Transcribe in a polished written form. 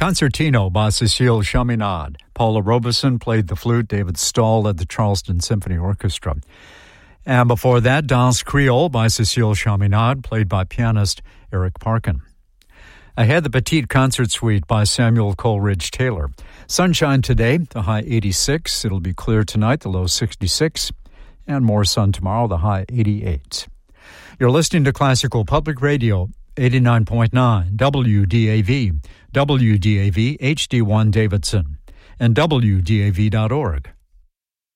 Concertino by Cecile Chaminade. Paula Robeson played the flute. David Stahl led the Charleston Symphony Orchestra. And before that, Danse Creole by Cecile Chaminade, played by pianist Eric Parkin. Ahead, the Petite Concert Suite by Samuel Coleridge Taylor. Sunshine today, the high 86. It'll be clear tonight, the low 66. And more sun tomorrow, the high 88. You're listening to Classical Public Radio, 89.9 WDAV, WDAV HD1 Davidson, and WDAV.org.